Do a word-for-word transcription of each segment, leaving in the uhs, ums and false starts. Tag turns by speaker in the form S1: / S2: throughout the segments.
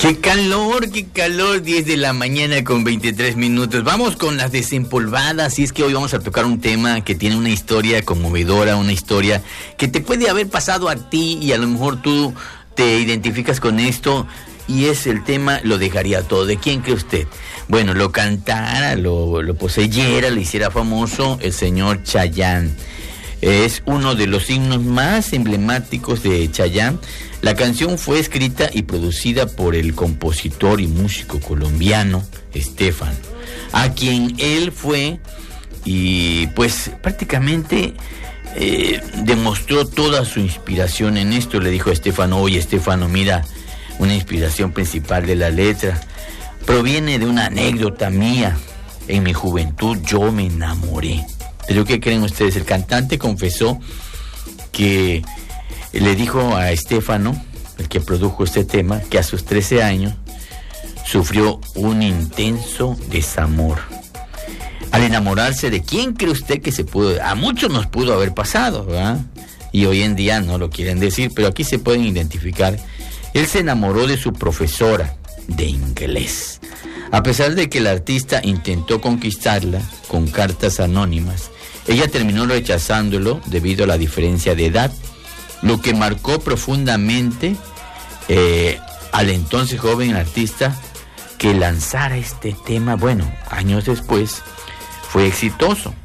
S1: Qué calor, qué calor, diez de la mañana con veintitrés minutos. Vamos con las desempolvadas, y es que hoy vamos a tocar un tema que tiene una historia conmovedora, una historia que te puede haber pasado a ti y a lo mejor tú te identificas con esto, y es el tema Lo dejaría todo. ¿De quién cree usted? Bueno, lo cantara, lo, lo poseyera, lo hiciera famoso el señor Chayanne. Es uno de los himnos más emblemáticos de Chayanne. La canción fue escrita y producida por el compositor y músico colombiano Estefano, a quien él fue y pues prácticamente eh, demostró toda su inspiración en esto. Le dijo a Estefano: oye, Estefano, mira, una inspiración principal de la letra proviene de una anécdota mía. En mi juventud yo me enamoré. ¿Pero qué creen ustedes? El cantante confesó que le dijo a Estefano, el que produjo este tema, que a sus trece años sufrió un intenso desamor. Al enamorarse de quién cree usted que se pudo, a muchos nos pudo haber pasado, ¿verdad? Y hoy en día no lo quieren decir, pero aquí se pueden identificar. Él se enamoró de su profesora de inglés. A pesar de que el artista intentó conquistarla con cartas anónimas, ella terminó rechazándolo debido a la diferencia de edad, lo que marcó profundamente eh, al entonces joven artista que lanzara este tema. Bueno, años después fue exitoso.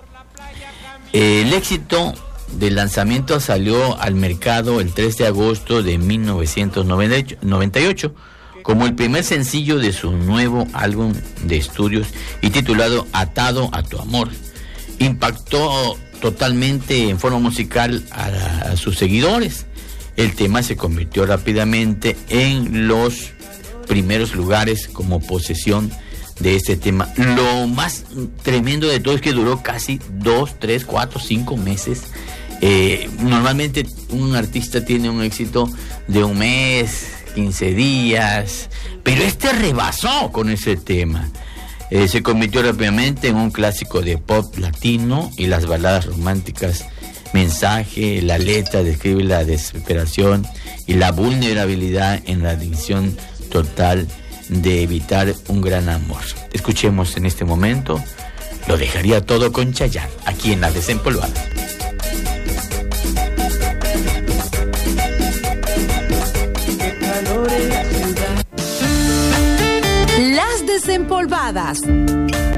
S1: El éxito del lanzamiento salió al mercado el tres de agosto de mil novecientos noventa y ocho como el primer sencillo de su nuevo álbum de estudios y titulado Atado a tu amor. Impactó totalmente en forma musical a, a sus seguidores. El tema se convirtió rápidamente en los primeros lugares como posesión de este tema. Lo más tremendo de todo es que duró casi dos, tres, cuatro, cinco meses. Eh, normalmente un artista tiene un éxito de un mes, quince días, pero este rebasó con ese tema. Eh, se convirtió rápidamente en un clásico de pop latino, y las baladas románticas, mensaje, la letra describe la desesperación y la vulnerabilidad en la adicción total de evitar un gran amor. Escuchemos en este momento Lo dejaría todo con Chayanne, aquí en La Desempolvada.
S2: Las Desempolvadas.